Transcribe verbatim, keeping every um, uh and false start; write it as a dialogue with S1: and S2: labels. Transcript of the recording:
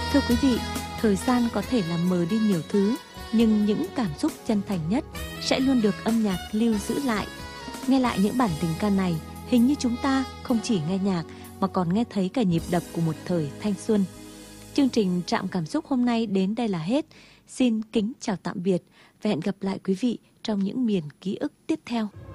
S1: Thưa quý vị, thời gian có thể làm mờ đi nhiều thứ, nhưng những cảm xúc chân thành nhất sẽ luôn được âm nhạc lưu giữ lại. Nghe lại những bản tình ca này, hình như chúng ta không chỉ nghe nhạc mà còn nghe thấy cả nhịp đập của một thời thanh xuân. Chương trình Trạm Cảm Xúc hôm nay đến đây là hết. Xin kính chào tạm biệt và hẹn gặp lại quý vị trong những miền ký ức tiếp theo.